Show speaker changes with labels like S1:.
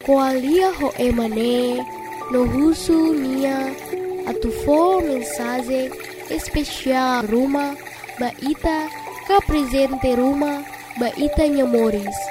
S1: koalia ho emane no husu nia atufo mensagem especial Ruma baita ka presente Ruma baita nyamoris